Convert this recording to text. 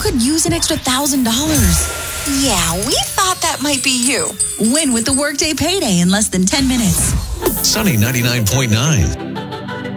could use an extra $1,000. Yeah, we thought that might be you. Win with the Workday Payday in less than 10 minutes. Sunny 99.9.